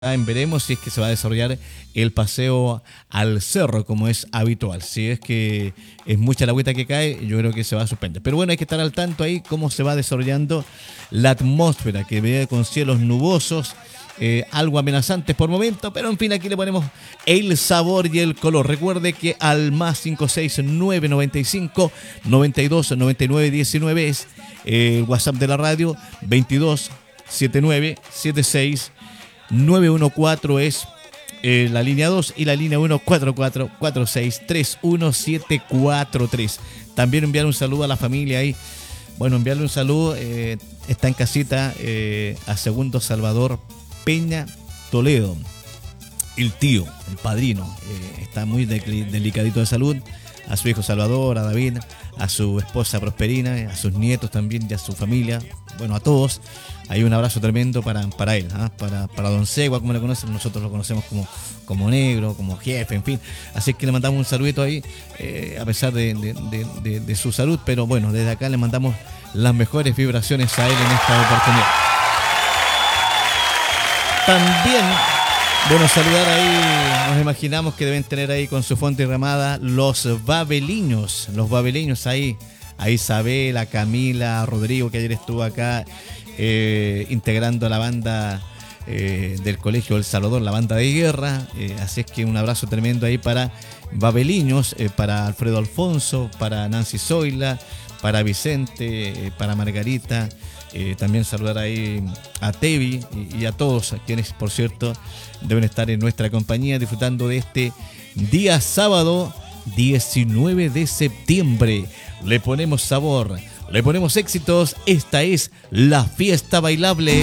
Veremos si es que se va a desarrollar el paseo al cerro como es habitual. Si es que es mucha la agüita que cae, yo creo que se va a suspender. Pero bueno, hay que estar al tanto ahí cómo se va desarrollando la atmósfera, que viene con cielos nubosos, algo amenazantes por momento, pero en fin, aquí le ponemos el sabor y el color. Recuerde que al más 56995 92 99 19 es el WhatsApp de la radio, 22 79 76 914 es la línea 2 y la línea 1 4446 31743. También enviar un saludo a la familia ahí. Bueno, enviarle un saludo, está en casita a Segundo Salvador Peña Toledo, el tío, el padrino, está muy delicadito de salud. A su hijo Salvador, a David, a su esposa Prosperina, a sus nietos también y a su familia, bueno, a todos. Hay un abrazo tremendo para él, para Don Segua, como le conocen, nosotros lo conocemos como negro, como jefe, en fin. Así que le mandamos un saludito ahí, a pesar de su salud, pero bueno, desde acá le mandamos las mejores vibraciones a él en esta oportunidad. También, bueno, saludar ahí, nos imaginamos que deben tener ahí con su fonte ramada los babeliños ahí, a Isabel, a Camila, a Rodrigo, que ayer estuvo acá integrando la banda del Colegio El Salvador, la banda de guerra, así es que un abrazo tremendo ahí para babeliños, para Alfredo Alfonso, para Nancy Zoila, para Vicente, para Margarita. También saludar ahí a Tevi y a todos quienes, por cierto, deben estar en nuestra compañía disfrutando de este día sábado 19 de septiembre. Le ponemos sabor, le ponemos éxitos. Esta es la fiesta bailable.